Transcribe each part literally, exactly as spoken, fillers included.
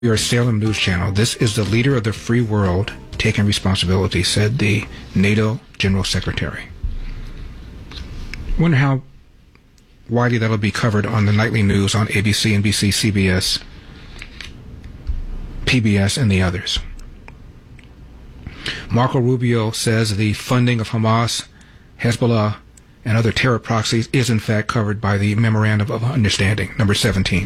Your Salem News Channel. This is the leader of the free world taking responsibility, said the NATO General Secretary. Wonder how widely that'll be covered on the nightly news on A B C, N B C, C B S, P B S, and the others. Marco Rubio says the funding of Hamas, Hezbollah, and other terror proxies is in fact covered by the Memorandum of Understanding, number seventeen.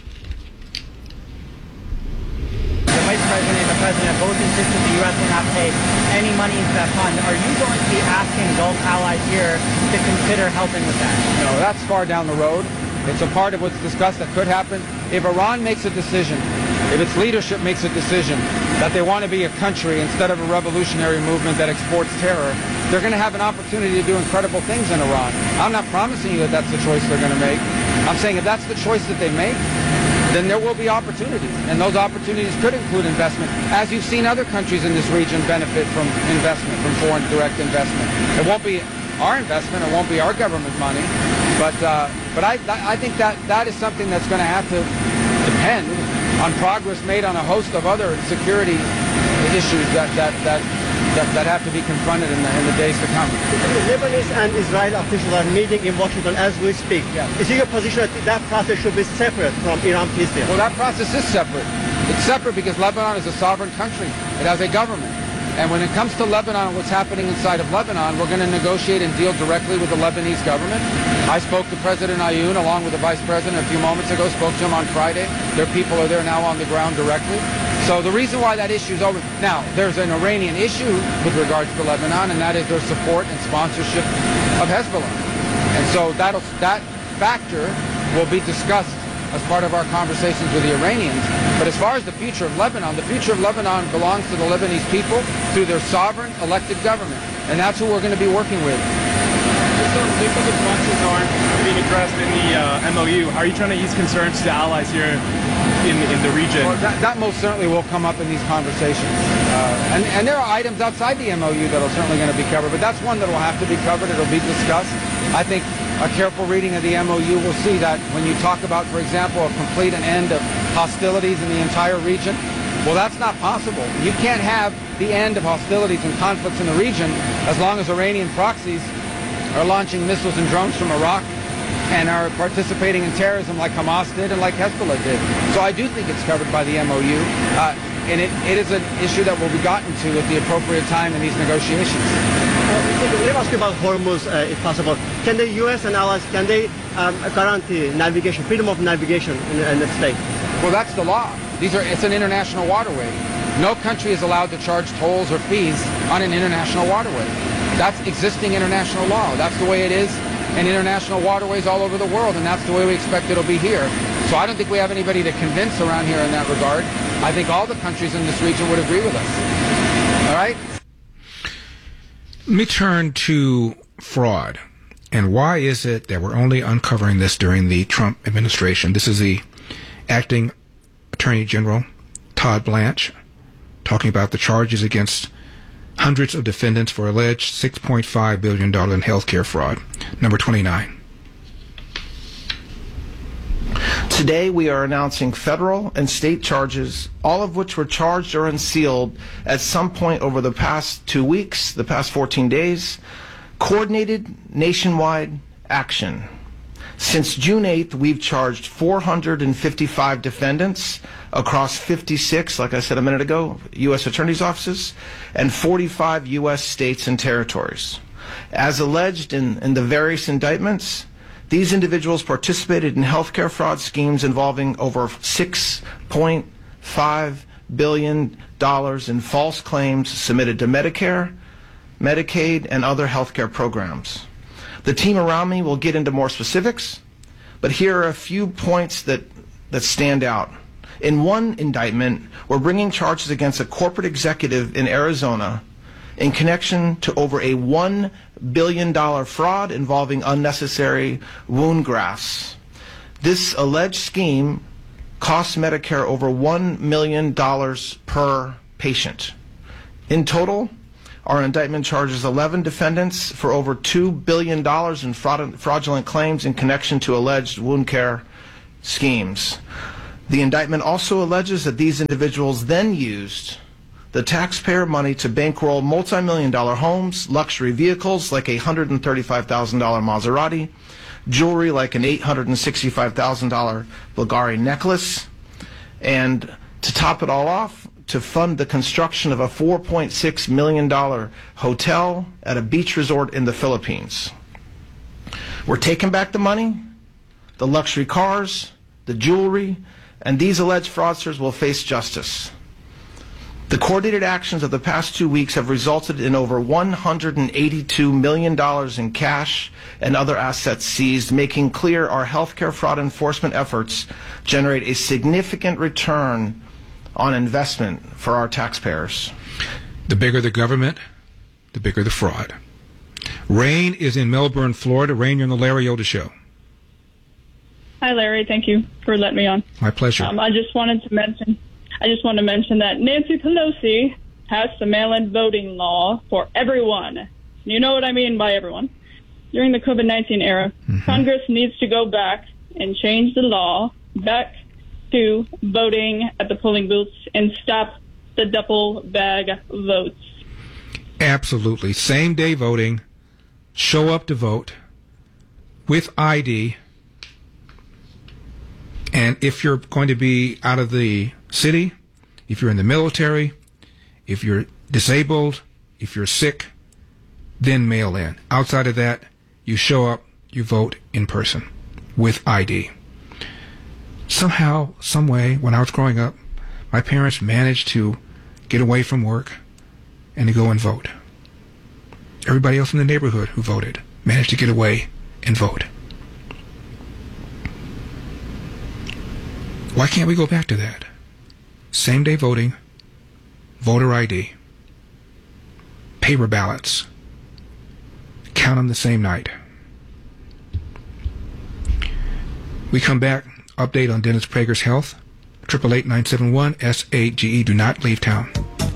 The Vice President and the President both insisted the U S will not pay any money into that fund. Are you going to be asking Gulf allies here to consider helping with that? No, that's far down the road. It's a part of what's discussed that could happen. If Iran makes a decision, if its leadership makes a decision that they want to be a country instead of a revolutionary movement that exports terror, they're going to have an opportunity to do incredible things in Iran. I'm not promising you that that's the choice they're going to make. I'm saying if that's the choice that they make, then there will be opportunities. And those opportunities could include investment, as you've seen other countries in this region benefit from investment, from foreign direct investment. It won't be our investment, it won't be our government money, but uh, but I, I think that that is something that's going to have to depend on progress made on a host of other security issues that that that that, that have to be confronted in the, in the days to come. Lebanese and Israeli officials are meeting in Washington as we speak. Yeah. Is it your position that that process should be separate from Iran peace deal? Well, that process is separate. It's separate because Lebanon is a sovereign country. It has a government. And when it comes to Lebanon, what's happening inside of Lebanon, we're going to negotiate and deal directly with the Lebanese government. I spoke to President Ayoun along with the Vice President a few moments ago, spoke to him on Friday. Their people are there now on the ground directly. So the reason why that issue is over, now there's an Iranian issue with regards to Lebanon, and that is their support and sponsorship of Hezbollah. And so that'll, that factor will be discussed as part of our conversations with the Iranians. But as far as the future of Lebanon, the future of Lebanon belongs to the Lebanese people through their sovereign elected government. And that's who we're going to be working with. So if the responses aren't being addressed in the uh, M O U, are you trying to ease concerns to allies here in, in the region? Well, that, that most certainly will come up in these conversations. Uh, and, and there are items outside the M O U that are certainly going to be covered, but that's one that will have to be covered. It'll be discussed. I think a careful reading of the M O U will see that when you talk about, for example, a complete and end of hostilities in the entire region, well, that's not possible. You can't have the end of hostilities and conflicts in the region as long as Iranian proxies are launching missiles and drones from Iraq and are participating in terrorism like Hamas did and like Hezbollah did. So I do think it's covered by the M O U, uh, and it, it is an issue that will be gotten to at the appropriate time in these negotiations. Uh, let me ask you about Hormuz, uh, if possible. Can the U S and allies, can they um, guarantee navigation, freedom of navigation in, in the state? Well, that's the law. These are, it's an international waterway. No country is allowed to charge tolls or fees on an international waterway. That's existing international law. That's the way it is in international waterways all over the world, and that's the way we expect it'll be here. So I don't think we have anybody to convince around here in that regard. I think all the countries in this region would agree with us. All right? Let me turn to fraud. And why is it that we're only uncovering this during the Trump administration? This is the acting Attorney General, Todd Blanche, talking about the charges against hundreds of defendants for alleged six point five billion dollars in health care fraud. Number twenty-nine. Today we are announcing federal and state charges, all of which were charged or unsealed at some point over the past two weeks, the past fourteen days. Coordinated nationwide action. Since June eighth, we've charged four hundred fifty-five defendants across fifty-six, like I said a minute ago, U S attorneys' offices, and forty-five U S states and territories. As alleged in, in the various indictments, these individuals participated in healthcare fraud schemes involving over six point five billion dollars in false claims submitted to Medicare, Medicaid, and other healthcare programs. The team around me will get into more specifics, but here are a few points that, that stand out. In one indictment, we're bringing charges against a corporate executive in Arizona in connection to over a one billion dollars fraud involving unnecessary wound grafts. This alleged scheme costs Medicare over one million dollars per patient. In total, our indictment charges eleven defendants for over two billion dollars in fraud, fraudulent claims in connection to alleged wound care schemes. The indictment also alleges that these individuals then used the taxpayer money to bankroll multi-million dollar homes, luxury vehicles like a one hundred thirty-five thousand dollars Maserati, jewelry like an eight hundred sixty-five thousand dollars Bulgari necklace, and to top it all off, to fund the construction of a four point six million dollars hotel at a beach resort in the Philippines. We're taking back the money, the luxury cars, the jewelry, and these alleged fraudsters will face justice. The coordinated actions of the past two weeks have resulted in over one hundred eighty-two million dollars in cash and other assets seized, making clear our healthcare fraud enforcement efforts generate a significant return on investment for our taxpayers. The bigger the government, the bigger the fraud. Rain is in Melbourne, Florida. Rain, you're on the Larry Elder Show. Hi, Larry. Thank you for letting me on. My pleasure. Um, I just wanted to mention, I just want to mention that Nancy Pelosi passed the mail-in voting law for everyone. You know what I mean by everyone. During the COVID nineteen era, mm-hmm. Congress needs to go back and change the law back to voting at the polling booths and stop the double bag votes. Absolutely. Same day voting. Show up to vote with I D. And if you're going to be out of the city, if you're in the military, if you're disabled, if you're sick, then mail in. Outside of that, you show up, you vote in person with I D. Somehow, some way, when I was growing up, my parents managed to get away from work and to go and vote. Everybody else in the neighborhood who voted managed to get away and vote. Why can't we go back to that? Same day voting, voter I D, paper ballots, count them the same night. We come back, update on Dennis Prager's health. triple eight nine seven one S A G E. Do not leave town.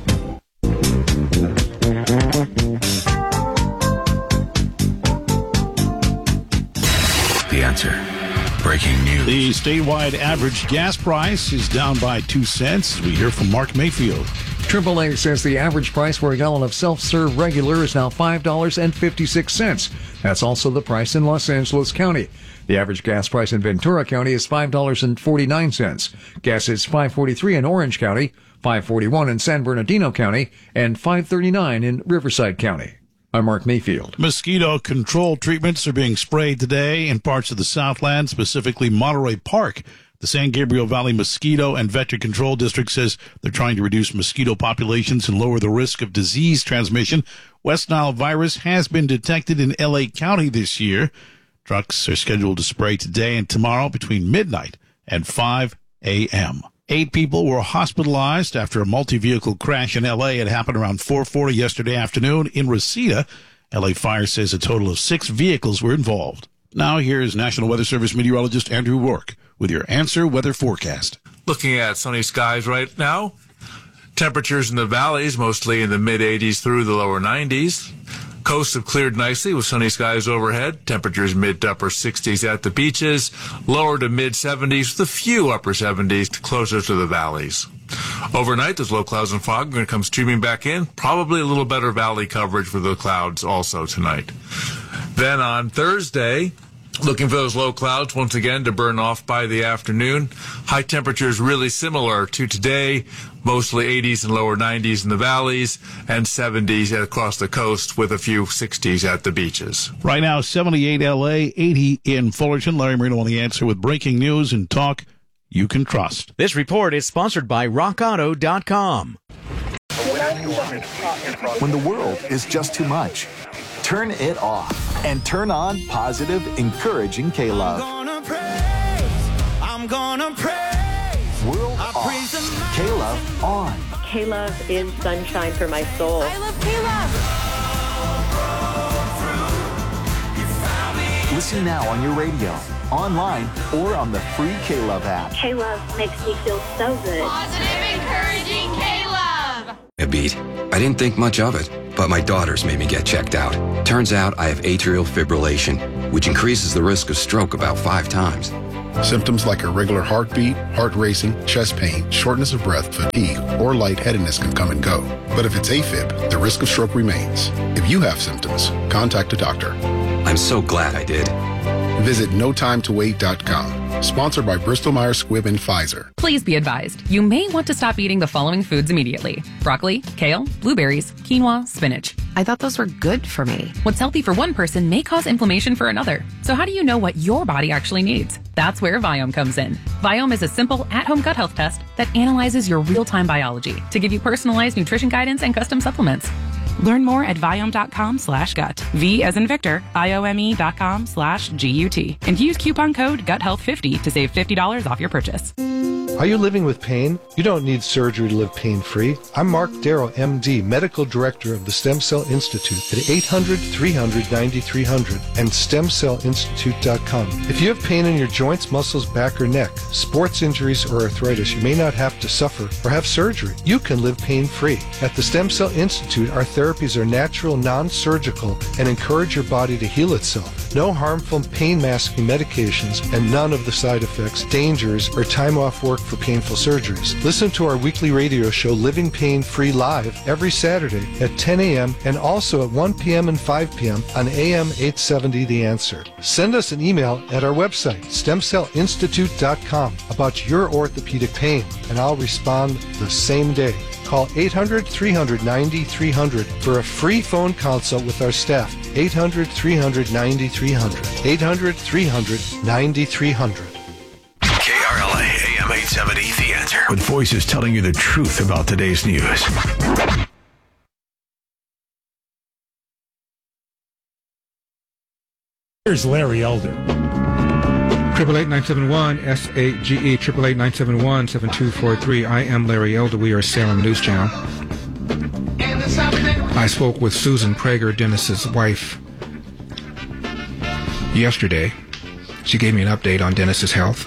The Answer. Breaking news. The statewide average gas price is down by two cents. We hear from Mark Mayfield. triple A says the average price for a gallon of self-serve regular is now five dollars and fifty-six cents. That's also the price in Los Angeles County. The average gas price in Ventura County is five dollars and forty-nine cents. Gas is five dollars and forty-three cents in Orange County, five dollars and forty-one cents in San Bernardino County, and five dollars and thirty-nine cents in Riverside County. I'm Mark Mayfield. Mosquito control treatments are being sprayed today in parts of the Southland, specifically Monterey Park. The San Gabriel Valley Mosquito and Vector Control District says they're trying to reduce mosquito populations and lower the risk of disease transmission. West Nile virus has been detected in L A County this year. Trucks are scheduled to spray today and tomorrow between midnight and five a.m. Eight people were hospitalized after a multi-vehicle crash in L A. It happened around four forty yesterday afternoon in Reseda. L A Fire says a total of six vehicles were involved. Now here's National Weather Service meteorologist Andrew Rourke with your Answer Weather Forecast. Looking at sunny skies right now. Temperatures in the valleys mostly in the mid eighties through the lower nineties. Coasts have cleared nicely with sunny skies overhead. Temperatures mid to upper sixties at the beaches, lower to mid seventies with a few upper seventies closer to the valleys. Overnight, those low clouds and fog are going to come streaming back in. Probably a little better valley coverage for the clouds also tonight. Then on Thursday, looking for those low clouds once again to burn off by the afternoon. High temperatures really similar to today, mostly eighties and lower nineties in the valleys and seventies across the coast with a few sixties at the beaches. Right now, seventy-eight L A, eighty in Fullerton. Larry Marino on The Answer with breaking news and talk you can trust. This report is sponsored by rock auto dot com. When the world is just too much, turn it off and turn on positive, encouraging K-Love. I'm gonna praise, I'm gonna praise. World I off, praise K-Love on. K-Love is sunshine for my soul. I love K-Love. Listen now on your radio, online, or on the free K-Love app. K-Love makes me feel so good. Positive, encouraging K-Love. A beat. I didn't think much of it, but my daughters made me get checked out. Turns out I have atrial fibrillation, which increases the risk of stroke about five times. Symptoms like irregular heartbeat, heart racing, chest pain, shortness of breath, fatigue, or lightheadedness can come and go. But if it's AFib, the risk of stroke remains. If you have symptoms, contact a doctor. I'm so glad I did. Visit no time to wait dot com. Sponsored by Bristol Myers Squibb and Pfizer. Please be advised, you may want to stop eating the following foods immediately. Broccoli, kale, blueberries, quinoa, spinach. I thought those were good for me. What's healthy for one person may cause inflammation for another. So how do you know what your body actually needs? That's where Viome comes in. Viome is a simple at-home gut health test that analyzes your real-time biology to give you personalized nutrition guidance and custom supplements. Learn more at Viome.com slash gut. V as in Victor, I-O-M-E dot com slash G-U-T. And use coupon code gut health fifty to save fifty dollars off your purchase. Are you living with pain? You don't need surgery to live pain-free. I'm Mark Darrow, M D, Medical Director of the Stem Cell Institute at eight hundred, three hundred, ninety-three hundred and stem cell institute dot com. If you have pain in your joints, muscles, back, or neck, sports injuries, or arthritis, you may not have to suffer or have surgery. You can live pain-free. At the Stem Cell Institute, our therapies are natural, non-surgical, and encourage your body to heal itself. No harmful pain-masking medications and none of the side effects, dangers, or time off work for painful surgeries. Listen to our weekly radio show, Living Pain Free Live, every Saturday at ten a.m. and also at one p.m. and five p.m. on A M eight seventy The Answer. Send us an email at our website, stem cell institute dot com, about your orthopedic pain, and I'll respond the same day. Call eight hundred, three hundred, ninety-three hundred for a free phone consult with our staff. eight hundred, three hundred, ninety-three hundred. eight hundred, three hundred, ninety-three hundred. K R L A A M eight seventy, The Answer. With voices telling you the truth about today's news. Here's Larry Elder. Triple eight nine seven one S A G E triple eight nine seven one seven two four three. I am Larry Elder. We are Salem News Channel. I spoke with Susan Prager, Dennis's wife, yesterday. She gave me an update on Dennis's health.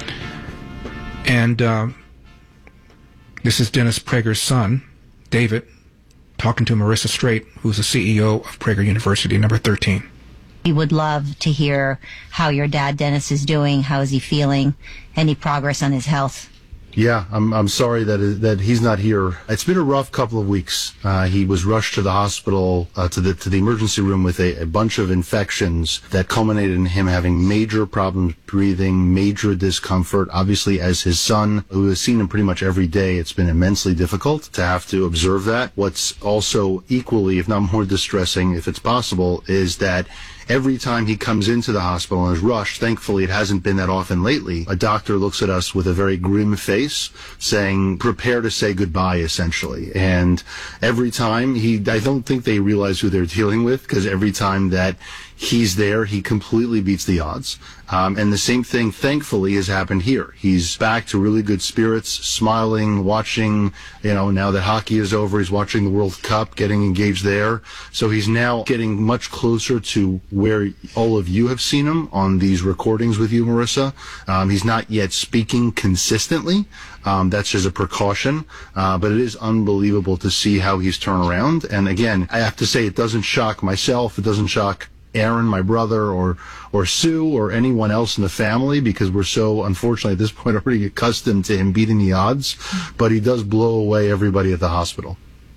And uh, this is Dennis Prager's son, David, talking to Marissa Straight, who's the C E O of Prager University, number thirteen. We would love to hear how your dad, Dennis, is doing. How is he feeling? Any progress on his health? Yeah, I'm I'm sorry that that he's not here. It's been a rough couple of weeks. Uh, he was rushed to the hospital, uh, to the to the emergency room with a, a bunch of infections that culminated in him having major problems breathing, major discomfort. Obviously, as his son, who has seen him pretty much every day, it's been immensely difficult to have to observe that. What's also equally, if not more distressing, if it's possible, is that every time he comes into the hospital and is rushed, thankfully it hasn't been that often lately, a doctor looks at us with a very grim face saying, prepare to say goodbye, essentially. And every time, he, I don't think they realize who they're dealing with, because every time that he's there, he completely beats the odds. Um, and the same thing, thankfully, has happened here. He's back to really good spirits, smiling, watching, you know, now that hockey is over, he's watching the World Cup, getting engaged there. So he's now getting much closer to where all of you have seen him on these recordings with you, Marissa. Um, he's not yet speaking consistently. Um, that's just a precaution. Uh, but it is unbelievable to see how he's turned around. And again, I have to say, it doesn't shock myself. It doesn't shock Aaron, my brother, or or Sue, or anyone else in the family, because we're so, unfortunately, at this point, already accustomed to him beating the odds. But he does blow away everybody at the hospital.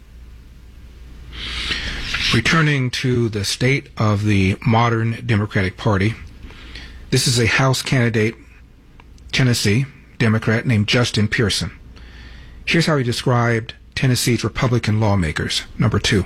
Returning to the state of the modern Democratic Party, this is a House candidate, Tennessee Democrat named Justin Pearson. Here's how he described Tennessee's Republican lawmakers. Number two.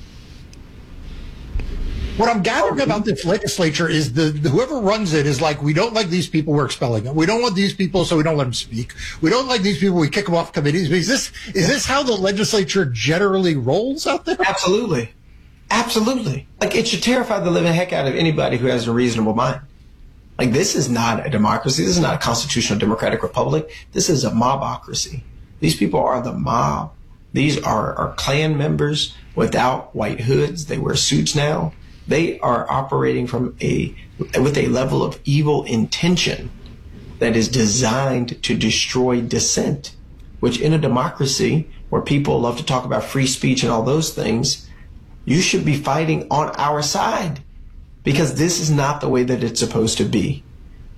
What I'm gathering about this legislature is the, the whoever runs it is like, we don't like these people, we're expelling them. We don't want these people, so we don't let them speak. We don't like these people, we kick them off committees. Is this is this how the legislature generally rolls out there? Absolutely. Absolutely. Like, it should terrify the living heck out of anybody who has a reasonable mind. Like, this is not a democracy. This is not a constitutional democratic republic. This is a mobocracy. These people are the mob. These are, are Klan members without white hoods. They wear suits now. They are operating from a with a level of evil intention that is designed to destroy dissent, which in a democracy where people love to talk about free speech and all those things, you should be fighting on our side, because this is not the way that it's supposed to be.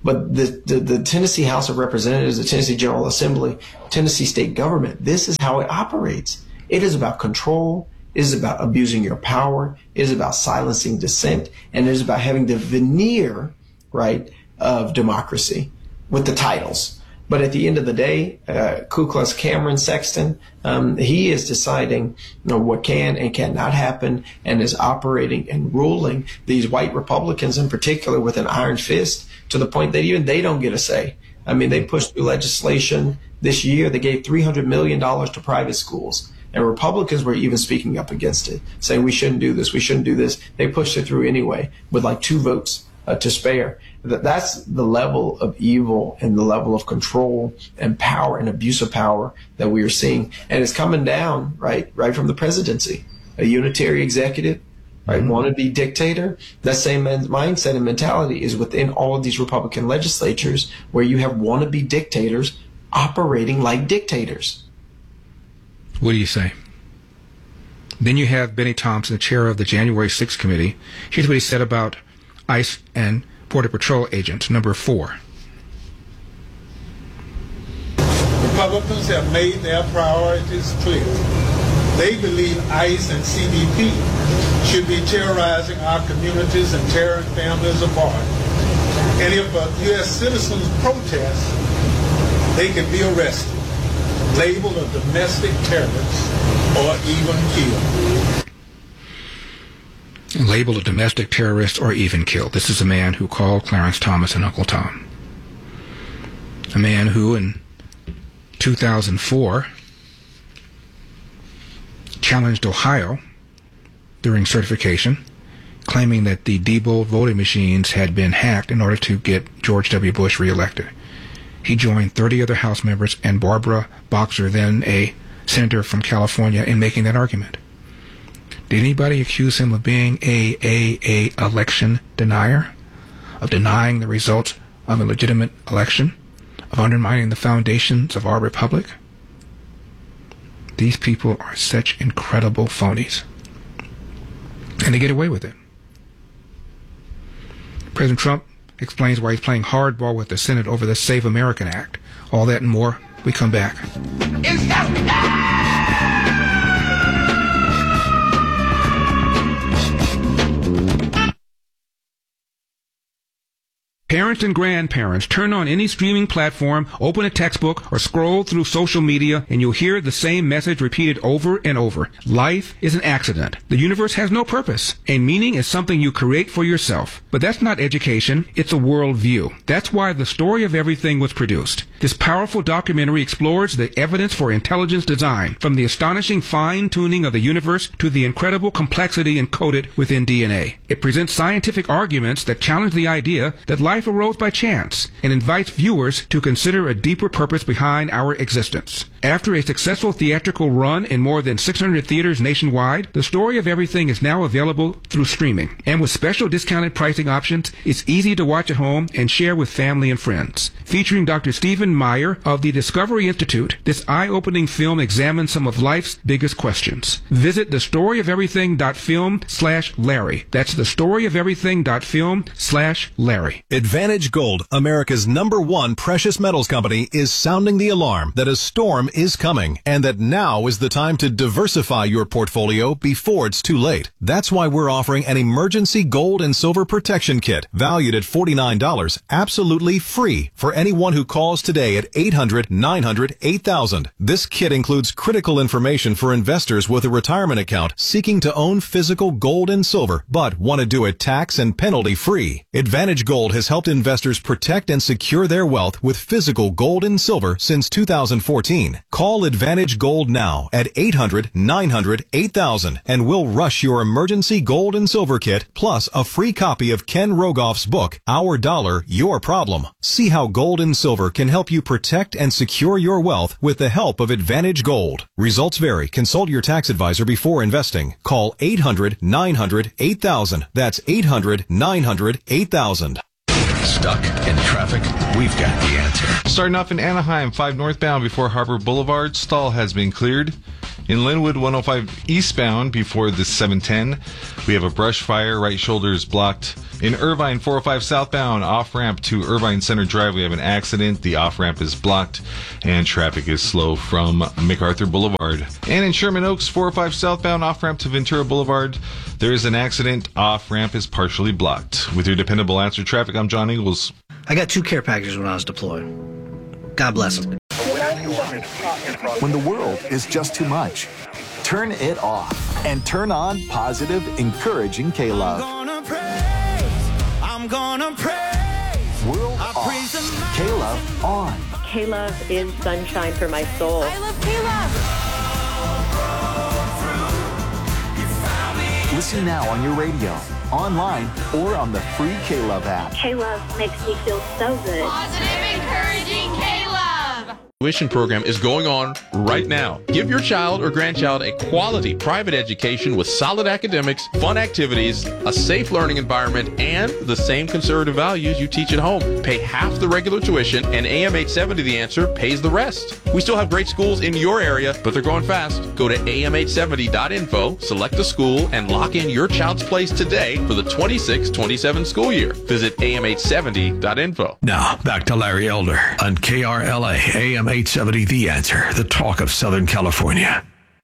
But the, the, the Tennessee House of Representatives, the Tennessee General Assembly, Tennessee state government, this is how it operates. It is about control. It is about abusing your power. It is about silencing dissent. And it is about having the veneer, right, of democracy with the titles. But at the end of the day, uh, Ku Klux Cameron Sexton, um, he is deciding, you know, what can and cannot happen, and is operating and ruling these white Republicans in particular with an iron fist to the point that even they don't get a say. I mean, they pushed through legislation this year. They gave three hundred million dollars to private schools. And Republicans were even speaking up against it, saying we shouldn't do this, we shouldn't do this. They pushed it through anyway with like two votes uh, to spare. That's the level of evil and the level of control and power and abuse of power that we are seeing. And it's coming down, right, right from the presidency. A unitary executive, right, mm-hmm. wannabe dictator. That same mindset and mentality is within all of these Republican legislatures where you have wannabe dictators operating like dictators. What do you say? Then you have Benny Thompson, the chair of the January sixth committee. Here's what he said about ICE and Border Patrol agents. Number four. Republicans have made their priorities clear. They believe ICE and C B P should be terrorizing our communities and tearing families apart. And if a U S citizens protest, they can be arrested, labeled a domestic terrorist, or even killed. Labeled a domestic terrorist or even killed. This is a man who called Clarence Thomas and Uncle Tom. A man who in two thousand four challenged Ohio during certification, claiming that the Diebold voting machines had been hacked in order to get George W. Bush reelected. He joined thirty other House members and Barbara Boxer, then a senator from California, in making that argument. Did anybody accuse him of being a, a, a election denier? Of denying the results of a legitimate election? Of undermining the foundations of our republic? These people are such incredible phonies. And they get away with it. President Trump explains why he's playing hardball with the Senate over the Save American Act. All that and more. We come back. Parents and grandparents, turn on any streaming platform, open a textbook, or scroll through social media, and you'll hear the same message repeated over and over. Life is an accident. The universe has no purpose, and meaning is something you create for yourself. But that's not education, it's a worldview. That's why The Story of Everything was produced. This powerful documentary explores the evidence for intelligence design, from the astonishing fine-tuning of the universe to the incredible complexity encoded within D N A. It presents scientific arguments that challenge the idea that life Life arose by chance, and invites viewers to consider a deeper purpose behind our existence. After a successful theatrical run in more than six hundred theaters nationwide, The Story of Everything is now available through streaming. And with special discounted pricing options, it's easy to watch at home and share with family and friends. Featuring Doctor Stephen Meyer of the Discovery Institute, this eye-opening film examines some of life's biggest questions. Visit thestoryofeverything.film slash Larry. That's thestoryofeverything.film slash Larry. Advantage Gold, America's number one precious metals company, is sounding the alarm that a storm is coming and that now is the time to diversify your portfolio before it's too late. That's why we're offering an emergency gold and silver protection kit valued at forty-nine dollars, absolutely free for anyone who calls today at eight hundred, nine hundred, eight thousand. This kit includes critical information for investors with a retirement account seeking to own physical gold and silver but want to do it tax and penalty free. Advantage Gold has helped investors protect and secure their wealth with physical gold and silver since two thousand fourteen. Call Advantage Gold now at eight hundred, nine hundred, eight thousand and we'll rush your emergency gold and silver kit plus a free copy of Ken Rogoff's book, Our Dollar, Your Problem. See how gold and silver can help you protect and secure your wealth with the help of Advantage Gold. Results vary. Consult your tax advisor before investing. Call eight hundred, nine hundred, eight thousand. That's eight hundred, nine hundred, eight thousand. Stuck in traffic? We've got the answer. Starting off in Anaheim, five northbound before Harbor Boulevard. Stall has been cleared. In Linwood, one oh five eastbound before the seven ten, we have a brush fire. Right shoulder is blocked. In Irvine, four oh five southbound, off-ramp to Irvine Center Drive, we have an accident. The off-ramp is blocked, and traffic is slow from MacArthur Boulevard. And in Sherman Oaks, four oh five southbound, off-ramp to Ventura Boulevard, there is an accident. Off-ramp is partially blocked. With your dependable answer traffic, I'm John Ingles. I got two care packages when I was deployed. God bless them. When the world is just too much, turn it off and turn on positive, encouraging K-Love. I'm gonna praise, I'm gonna praise. World I off, praise the K-Love on. K-Love is sunshine for my soul. I love K-Love. Listen now on your radio, online, or on the free K-Love app. K-Love makes me feel so good. Positive, encouraging K-Love. Tuition program is going on right now. Give your child or grandchild a quality private education with solid academics, fun activities, a safe learning environment, and the same conservative values you teach at home. Pay half the regular tuition, and A M eight seventy The Answer pays the rest. We still have great schools in your area, but they're growing fast. Go to A M eight seventy dot info, select a school, and lock in your child's place today for the twenty-six twenty-seven school year. Visit A M eight seventy dot info. Now, back to Larry Elder on K R L A A M eight seventy The Answer, the talk of Southern California.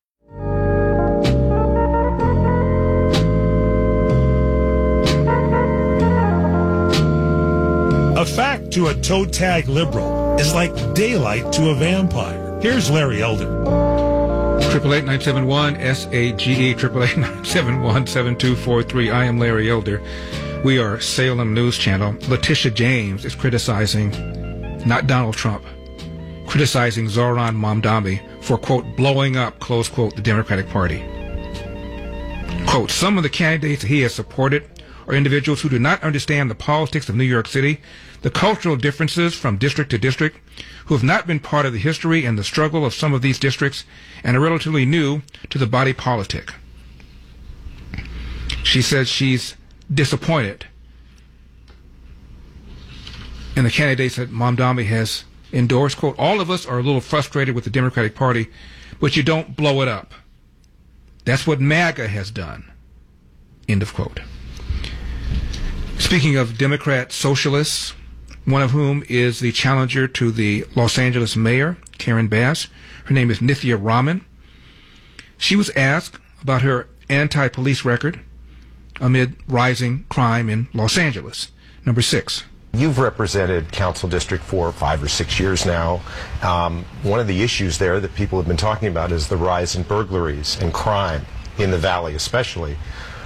A fact to a toe tag liberal is like daylight to a vampire. Here's Larry Elder. Triple eight nine seven one S A G E triple eight nine seven one seven two four three. I am Larry Elder. We are Salem News Channel. Letitia James is criticizing, not Donald Trump, criticizing Zohran Mamdani for, quote, blowing up, close quote, the Democratic Party. Quote, some of the candidates he has supported are individuals who do not understand the politics of New York City, the cultural differences from district to district, who have not been part of the history and the struggle of some of these districts, and are relatively new to the body politic. She says she's disappointed in the candidates that Mamdani has endorsed. Quote, all of us are a little frustrated with the Democratic Party, but you don't blow it up. That's what MAGA has done. End of quote. Speaking of Democrat socialists, one of whom is the challenger to the Los Angeles mayor, Karen Bass. Her name is Nithya Raman. She was asked about her anti-police record amid rising crime in Los Angeles. Number six. You've represented Council District for five or six years now. Um, one of the issues there that people have been talking about is the rise in burglaries and crime in the Valley especially.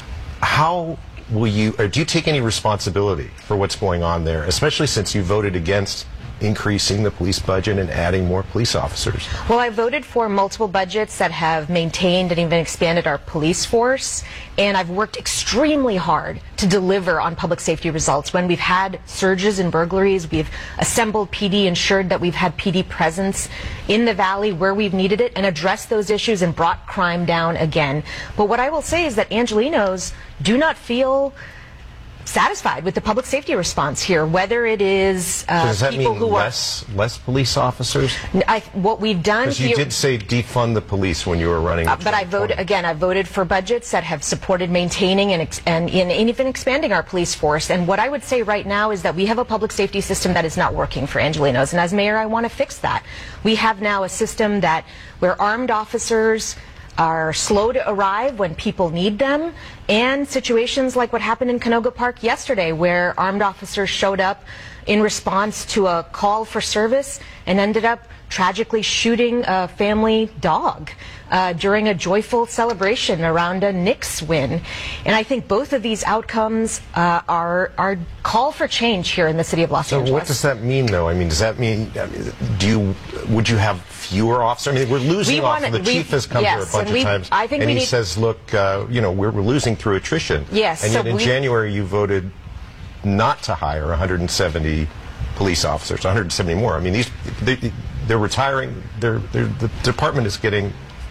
How will you, or do you take any responsibility for what's going on there, especially since you voted against increasing the police budget and adding more police officers? Well, I voted for multiple budgets that have maintained and even expanded our police force, and I've worked extremely hard to deliver on public safety results. When we've had surges in burglaries, we've assembled P D, ensured that we've had P D presence in the Valley where we've needed it, and addressed those issues and brought crime down again. But what I will say is that Angelenos do not feel satisfied with the public safety response here, whether it is uh, so does that people mean who less, are less police officers? I, what we've done Because here, you did say defund the police when you were running. uh, but I voted again. I voted for budgets that have supported maintaining and, ex and, and even expanding our police force. And what I would say right now is that we have a public safety system that is not working for Angelenos. And as mayor, I want to fix that. We have now a system that where armed officers are slow to arrive when people need them, and situations like what happened in Canoga Park yesterday, where armed officers showed up in response to a call for service and ended up tragically shooting a family dog uh, during a joyful celebration around a Knicks win. And I think both of these outcomes uh, are are call for change here in the city of Los so Angeles. what does that mean, though? I mean, does that mean, I mean, do you, would you have fewer officers? I mean, we're losing We officers. wanna- The we- chief has come yes, here a bunch and we- of times, I think and we he need- says, look, uh, you know, we're, we're losing through attrition. Yes, And so yet in we- January you voted not to hire one hundred seventy police officers, one hundred seventy more. I mean, these they, they're retiring. They're, they're, the department is getting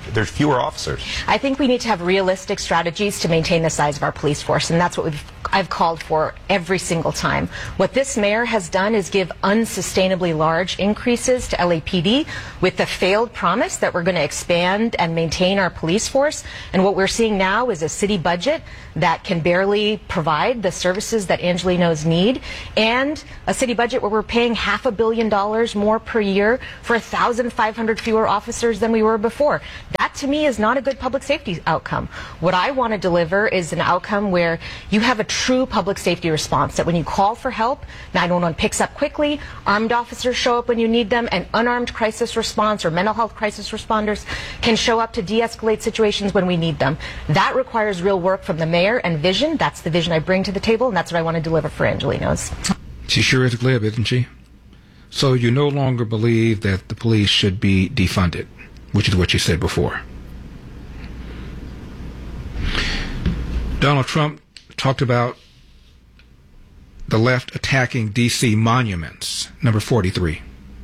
there's fewer officers. I think we need to have realistic strategies to maintain the size of our police force, and that's what we've, I've called for every single time. What this mayor has done is give unsustainably large increases to L A P D with the failed promise that we're going to expand and maintain our police force. And what we're seeing now is a city budget that can barely provide the services that Angelenos need, and a city budget where we're paying half a billion dollars more per year for one thousand five hundred fewer officers than we were before. That, to me, is not a good public safety outcome. What I want to deliver is an outcome where you have a true public safety response, that when you call for help, nine one one picks up quickly, armed officers show up when you need them, and unarmed crisis response or mental health crisis responders can show up to de-escalate situations when we need them. That requires real work from the mayor and vision. That's the vision I bring to the table, and that's what I want to deliver for Angelenos. She sure is glib, isn't she? So you no longer believe that the police should be defunded, which is what you said before. Donald Trump talked about the left attacking D C monuments. Number forty-three.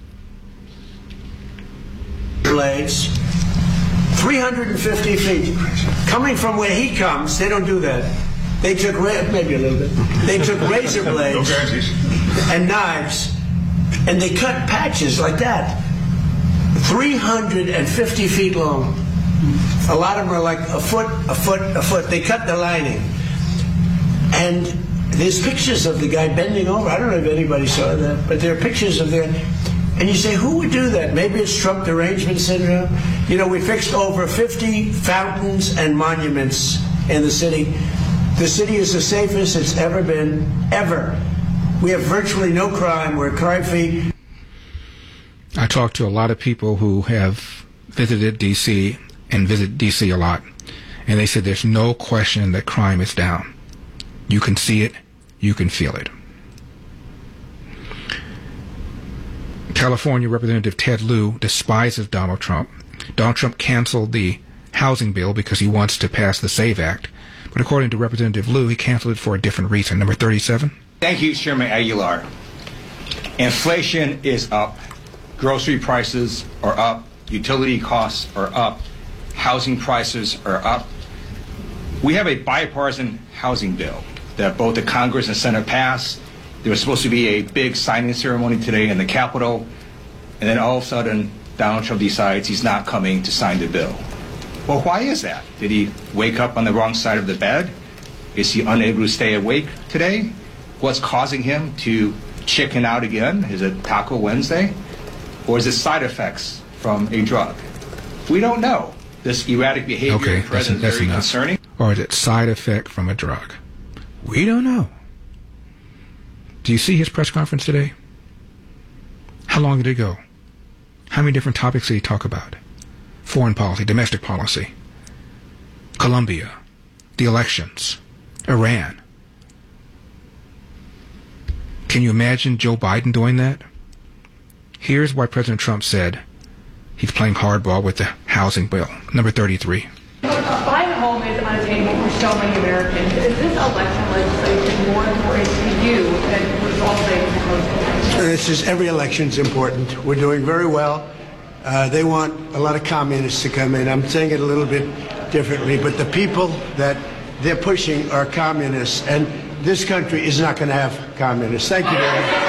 Blades, three hundred fifty feet. Coming from where he comes, they don't do that. They took, ra- maybe a little bit, they took razor blades and knives, and they cut patches like that. three hundred fifty feet long. A lot of them are like a foot, a foot, a foot. They cut the lining. And there's pictures of the guy bending over. I don't know if anybody saw that, but there are pictures of that. And you say, who would do that? Maybe it's Trump derangement syndrome. You know, we fixed over fifty fountains and monuments in the city. The city is the safest it's ever been, ever. We have virtually no crime. We're crime-free. I talked to a lot of people who have visited D C and visit D C a lot, and they said there's no question that crime is down. You can see it, you can feel it. California Representative Ted Lieu despises Donald Trump. Donald Trump canceled the housing bill because he wants to pass the SAVE Act, but according to Representative Lieu, he canceled it for a different reason. Number thirty-seven. Thank you, Chairman Aguilar. Inflation is up. Grocery prices are up. Utility costs are up. Housing prices are up. We have a bipartisan housing bill that both the Congress and Senate passed. There was supposed to be a big signing ceremony today in the Capitol, and then all of a sudden, Donald Trump decides he's not coming to sign the bill. Well, why is that? Did he wake up on the wrong side of the bed? Is he unable to stay awake today? What's causing him to chicken out again? Is it Taco Wednesday? Or is it side effects from a drug? We don't know. This erratic behavior okay, of the president is very enough. concerning. Or is it side effect from a drug? We don't know. Do you see his press conference today? How long did it go? How many different topics did he talk about? Foreign policy, domestic policy, Colombia, the elections, Iran. Can you imagine Joe Biden doing that? Here's why President Trump said he's playing hardball with the housing bill. Number thirty-three. Buying a home is unattainable for so many Americans. Is this election legislation more important to you than resolving the housing? This is every election's important. We're doing very well. Uh, they want a lot of communists to come in. I'm saying it a little bit differently, but the people that they're pushing are communists, and this country is not going to have communists. Thank you very much.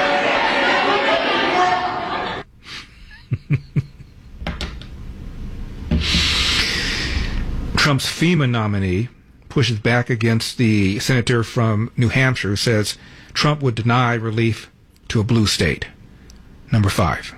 Trump's FEMA nominee pushes back against the senator from New Hampshire who says Trump would deny relief to a blue state. Number five.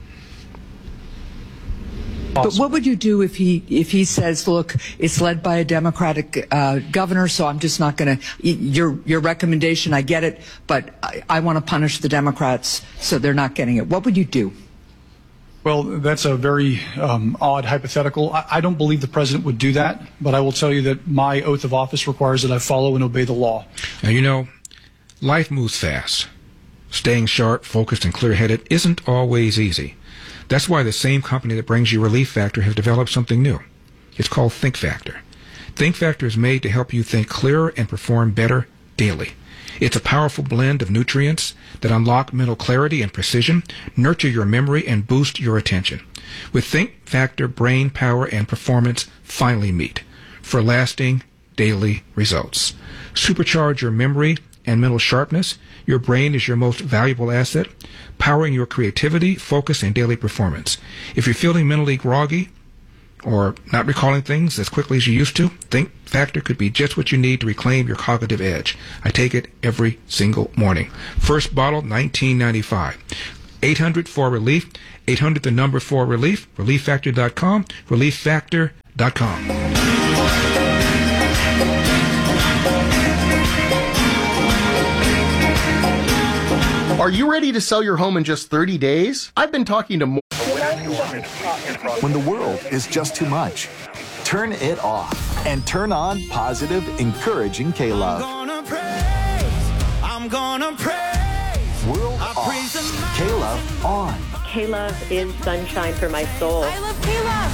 But what would you do if he if he says, look, it's led by a Democratic uh, governor, so I'm just not going to, your your recommendation, I get it, but I, I want to punish the Democrats so they're not getting it. What would you do? Well, that's a very um, odd hypothetical. I, I don't believe the president would do that, but I will tell you that my oath of office requires that I follow and obey the law. Now, you know, life moves fast. Staying sharp, focused, and clear-headed isn't always easy. That's why the same company that brings you Relief Factor has developed something new. It's called Think Factor. Think Factor is made to help you think clearer and perform better daily. It's a powerful blend of nutrients that unlock mental clarity and precision, nurture your memory, and boost your attention. With Think Factor, brain power and performance finally meet for lasting daily results. Supercharge your memory and mental sharpness. Your brain is your most valuable asset, powering your creativity, focus, and daily performance. If you're feeling mentally groggy or not recalling things as quickly as you used to, Think Factor could be just what you need to reclaim your cognitive edge. I take it every single morning. First bottle, nineteen ninety-five. eight hundred for relief. eight hundred the number for relief. relief factor dot com. relief factor dot com. Are you ready to sell your home in just thirty days? I've been talking to more. When the world is just too much, turn it off and turn on positive, encouraging K-Love. I'm gonna praise. I'm gonna praise. World I off. praise the K-Love on. K-Love is sunshine for my soul. I love K-Love.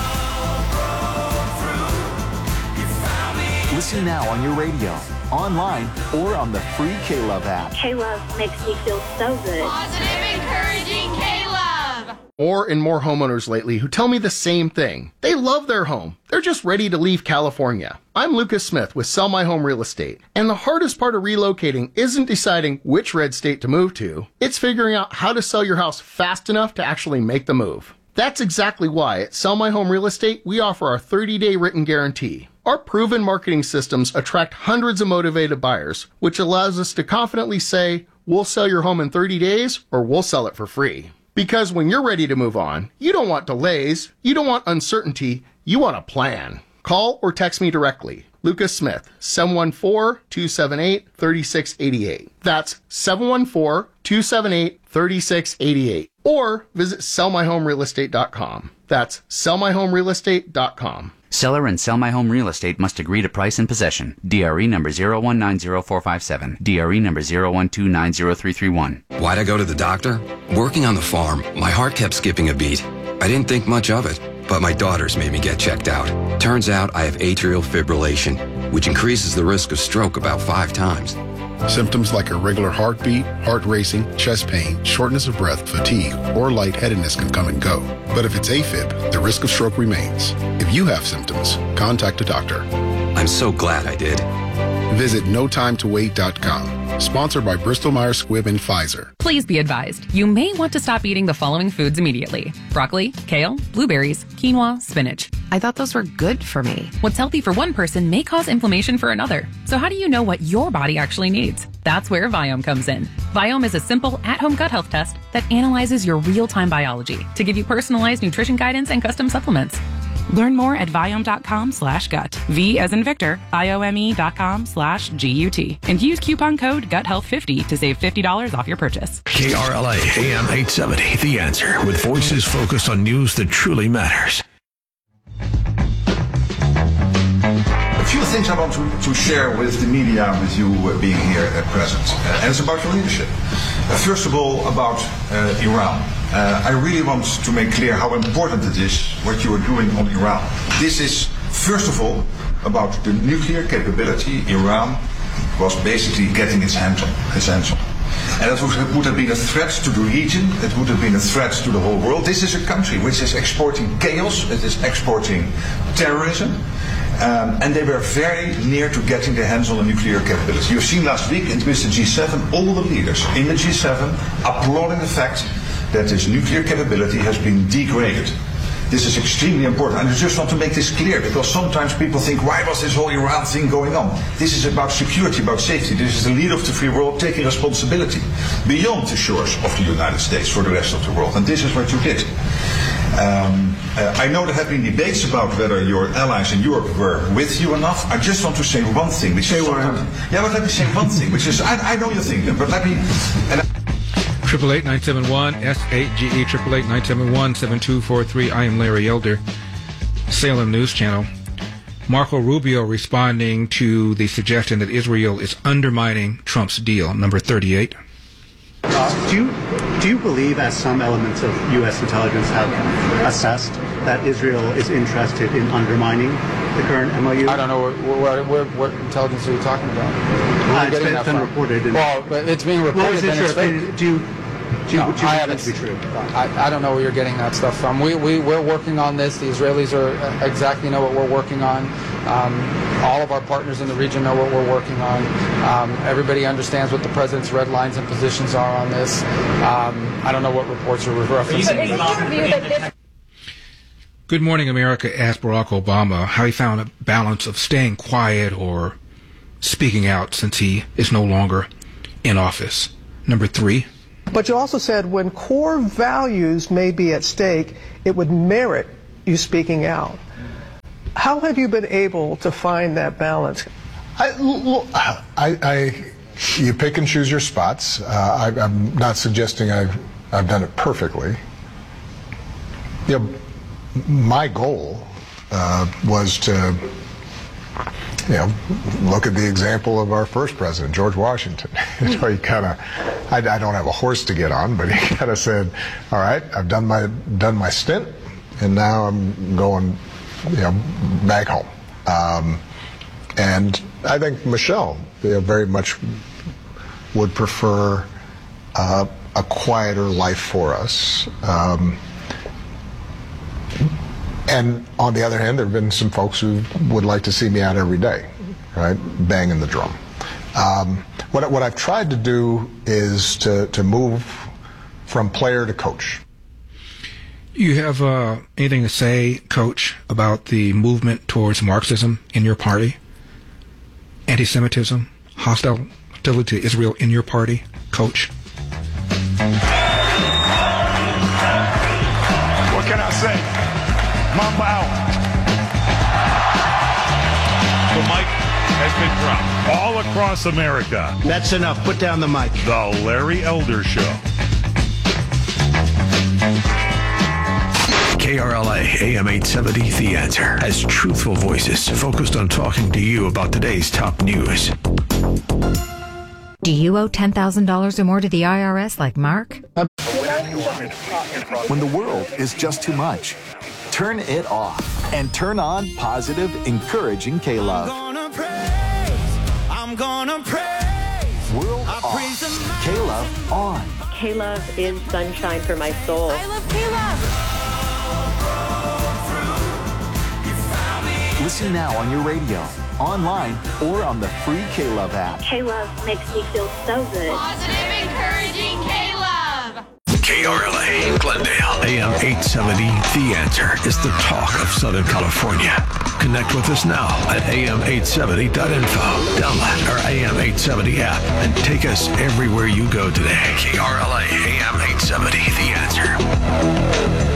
Listen now on your radio, online, or on the free K-Love app. K-Love makes me feel so good. Positive, encouraging K-Love. More and more homeowners lately who tell me the same thing. They love their home. They're just ready to leave California. I'm Lucas Smith with Sell My Home Real Estate. And the hardest part of relocating isn't deciding which red state to move to. It's figuring out how to sell your house fast enough to actually make the move. That's exactly why at Sell My Home Real Estate, we offer our thirty-day written guarantee. Our proven marketing systems attract hundreds of motivated buyers, which allows us to confidently say, we'll sell your home in thirty days or we'll sell it for free. Because when you're ready to move on, you don't want delays, you don't want uncertainty, you want a plan. Call or text me directly. Lucas Smith, seven one four, two seven eight, three six eight eight. That's seven one four, two seven eight, three six eight eight. Or visit sell my home real estate dot com. That's sell my home real estate dot com. Seller and Sell My Home Real Estate must agree to price and possession. D R E number zero one nine zero four five seven. D R E number zero one two nine zero three three one. Why'd I go to the doctor? Working on the farm, my heart kept skipping a beat. I didn't think much of it, but my daughters made me get checked out. Turns out I have atrial fibrillation, which increases the risk of stroke about five times. Symptoms like irregular heartbeat, heart racing, chest pain, shortness of breath, fatigue, or lightheadedness can come and go. But if it's AFib, the risk of stroke remains. If you have symptoms, contact a doctor. I'm so glad I did. Visit no time to wait dot com. Sponsored by Bristol Myers Squibb and Pfizer. Please be advised, you may want to stop eating the following foods immediately. Broccoli, kale, blueberries, quinoa, spinach. I thought those were good for me. What's healthy for one person may cause inflammation for another. So how do you know what your body actually needs? That's where Viome comes in. Viome is a simple at-home gut health test that analyzes your real-time biology to give you personalized nutrition guidance and custom supplements. Learn more at Viome.com slash gut. V as in Victor, I-O-M-E dot com slash G-U-T. And use coupon code gut health fifty to save fifty dollars off your purchase. K R L A A M eight seventy, The Answer, with voices focused on news that truly matters. A few things I want to, to share with the media, with you uh, being here at present. Uh, and it's about your leadership. Uh, first of all, about uh, Iran. Uh, I really want to make clear how important it is what you are doing on Iran. This is, first of all, about the nuclear capability Iran was basically getting its hands on. Its hands on. And it would, would have been a threat to the region, it would have been a threat to the whole world. This is a country which is exporting chaos, it is exporting terrorism. Um, and they were very near to getting their hands on a nuclear capability. You've seen last week with the G seven, all the leaders in the G seven applauding the fact that this nuclear capability has been degraded. This is extremely important, and I just want to make this clear, because sometimes people think, why was this whole Iran thing going on? This is about security, about safety. This is the leader of the free world taking responsibility beyond the shores of the United States for the rest of the world, and this is what you did. Um, uh, I know there have been debates about whether your allies in Europe were with you enough. I just want to say one thing, which is yeah, but let me say one thing, which is I, I know you think that, but let me. And Triple eight nine seven one S eight G E triple eight nine seven one seven two four three. I am Larry Elder, Salem News Channel. Marco Rubio responding to the suggestion that Israel is undermining Trump's deal, number thirty-eight. Uh, do you do you believe, as some elements of U S intelligence have assessed, that Israel is interested in undermining the current M O U? I don't know what, what, what intelligence are you talking about? Uh, it's been, been reported. In, well, but it's being reported. What was interesting? Do you Do you, No, do you I believe that haven't. to be true? I, I don't know where you're getting that stuff from. We, we, we're working on this. The Israelis are uh, exactly know what we're working on. Um, all of our partners in the region know what we're working on. Um, everybody understands what the president's red lines and positions are on this. Um, I don't know what reports are referencing. Good Morning America asked Barack Obama how he found a balance of staying quiet or speaking out since he is no longer in office. Number three. But you also said when core values may be at stake, it would merit you speaking out. How have you been able to find that balance? I, I, I you pick and choose your spots. Uh, I, I'm not suggesting I've, I've done it perfectly. You know, my goal uh, was to, you know, look at the example of our first president, George Washington. You know, he kind of, I, I don't have a horse to get on, but he kind of said, all right, I've done my done my stint, and now I'm going, you know, back home. Um, and I think Michelle, you know, very much would prefer uh, a quieter life for us. Um, And on the other hand, there have been some folks who would like to see me out every day, right, banging the drum. Um, what, what I've tried to do is to, to move from player to coach. You have uh, anything to say, Coach, about the movement towards Marxism in your party? Anti-Semitism, hostility to Israel in your party, Coach? What can I say? Mamba out. The mic has been dropped all across America. That's enough. Put down the mic. The Larry Elder Show. K R L A A M eight seventy The Answer has truthful voices focused on talking to you about today's top news. Do you owe ten thousand dollars or more to the I R S like Mark? When the world is just too much, turn it off and turn on positive, encouraging K-Love. I'm gonna praise. I'm gonna praise. World I off. praise the K-Love on. K-Love is sunshine for my soul. I love K-Love. Listen now on your radio, online, or on the free K-Love app. K-Love makes me feel so good. Positive, encouraging K-Love. K R L A Glendale, A M eight seventy The Answer is the talk of Southern California. Connect with us now at A M eight seventy dot info. Download our A M eight seventy app and take us everywhere you go today. K R L A A M eight seventy The Answer.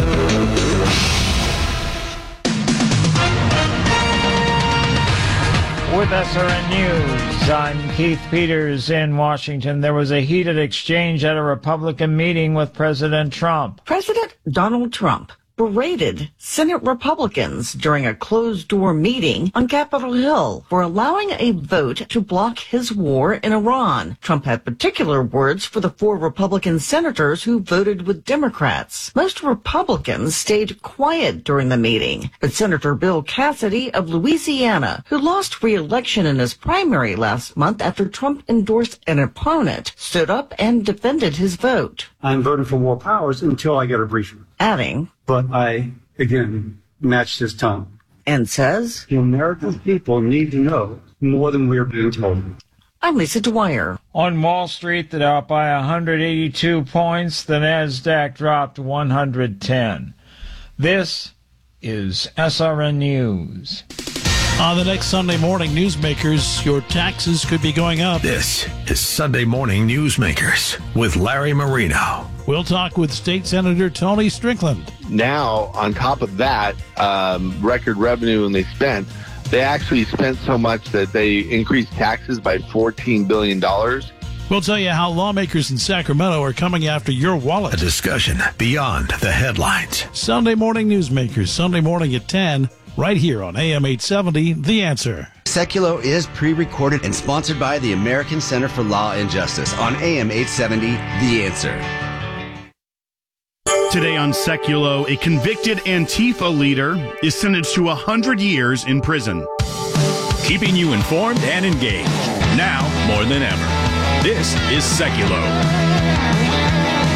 With S R N News, I'm Keith Peters in Washington. There was a heated exchange at a Republican meeting with President Trump. President Donald Trump berated Senate Republicans during a closed-door meeting on Capitol Hill for allowing a vote to block his war in Iran. Trump had particular words for the four Republican senators who voted with Democrats. Most Republicans stayed quiet during the meeting, but Senator Bill Cassidy of Louisiana, who lost re-election in his primary last month after Trump endorsed an opponent, stood up and defended his vote. I'm voting for more powers until I get a briefing. Adding, but I, again, matched his tone. And says, the American people need to know more than we're being told. I'm Lisa Dwyer. On Wall Street, the Dow up by one hundred eighty-two points. The NASDAQ dropped one hundred ten. This is S R N News. On the next Sunday morning, Newsmakers, your taxes could be going up. This is Sunday Morning Newsmakers with Larry Marino. We'll talk with State Senator Tony Strickland. Now, on top of that, um, record revenue and they spent, they actually spent so much that they increased taxes by fourteen billion dollars. We'll tell you how lawmakers in Sacramento are coming after your wallet. A discussion beyond the headlines. Sunday Morning Newsmakers, Sunday morning at ten, right here on A M eight seventy, The Answer. Seculo is pre-recorded and sponsored by the American Center for Law and Justice on A M eight seventy, The Answer. Today on Seculo, a convicted Antifa leader is sentenced to one hundred years in prison. Keeping you informed and engaged, now more than ever. This is Seculo.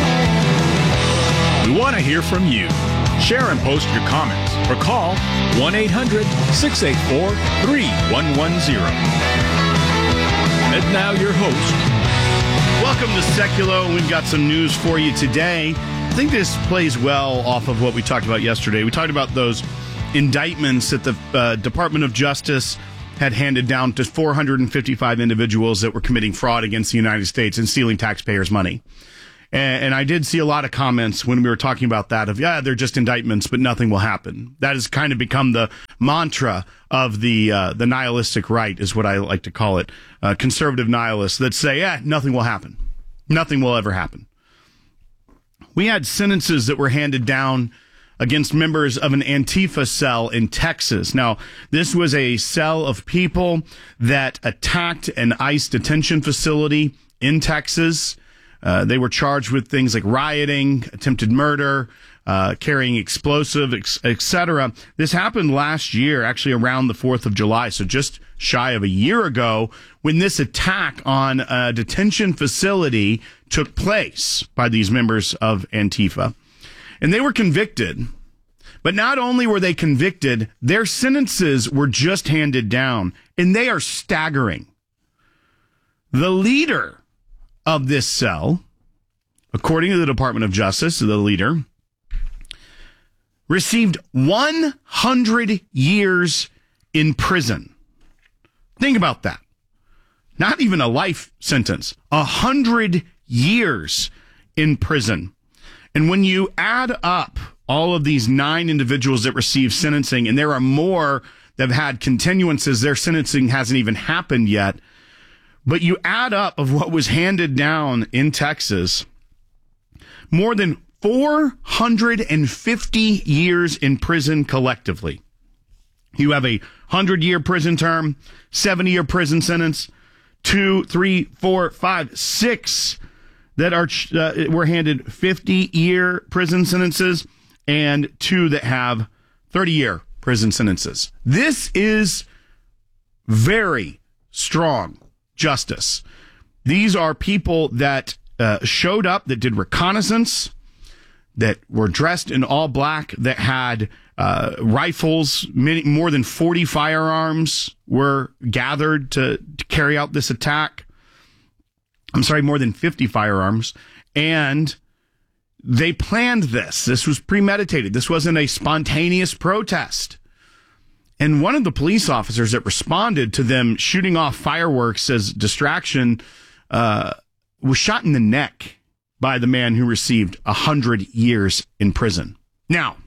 We want to hear from you. Share and post your comments or call one eight hundred, six eight four, three one one zero. And now your host. Welcome to Seculo. We've got some news for you today. I think this plays well off of what we talked about yesterday. We talked about those indictments that the uh, Department of Justice had handed down to four hundred fifty-five individuals that were committing fraud against the United States and stealing taxpayers' money. And, and I did see a lot of comments when we were talking about that of, yeah, they're just indictments, but nothing will happen. That has kind of become the mantra of the uh, the nihilistic right, is what I like to call it. Uh, conservative nihilists that say, yeah, nothing will happen. Nothing will ever happen. We had sentences that were handed down against members of an Antifa cell in Texas. Now, this was a cell of people that attacked an ICE detention facility in Texas. Uh, they were charged with things like rioting, attempted murder, uh, carrying explosives, et cetera. This happened last year, actually around the fourth of July, so just shy of a year ago, when this attack on a detention facility took place by these members of Antifa. And they were convicted. But not only were they convicted, their sentences were just handed down, and they are staggering. The leader of this cell, according to the Department of Justice, the leader, received one hundred years in prison. Think about that. Not even a life sentence, one hundred years in prison. And when you add up all of these nine individuals that received sentencing, and there are more that have had continuances, their sentencing hasn't even happened yet. But you add up of what was handed down in Texas, more than four hundred fifty years in prison collectively. You have a hundred-year prison term, seventy-year prison sentence, two, three, four, five, six that are uh, were handed fifty-year prison sentences, and two that have thirty-year prison sentences. This is very strong justice. These are people that uh, showed up, that did reconnaissance, that were dressed in all black, that had uh, rifles. Many, more than forty firearms were gathered to, to carry out this attack. I'm sorry, more than fifty firearms. And they planned this. This was premeditated. This wasn't a spontaneous protest. And one of the police officers that responded to them shooting off fireworks as distraction uh, was shot in the neck by the man who received one hundred years in prison. Now,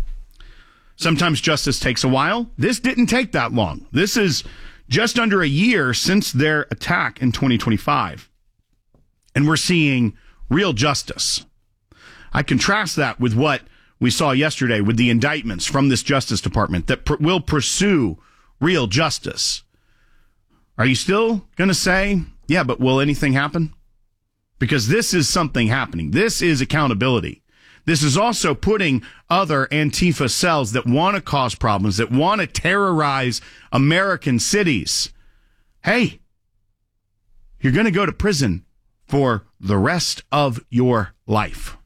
sometimes justice takes a while. This didn't take that long. This is just under a year since their attack in twenty twenty-five. And we're seeing real justice. I contrast that with what we saw yesterday with the indictments from this Justice Department that pr- will pursue real justice. Are you still going to say, yeah, but will anything happen? Because this is something happening. This is accountability. This is also putting other Antifa cells that want to cause problems, that want to terrorize American cities. Hey, you're going to go to prison for the rest of your life.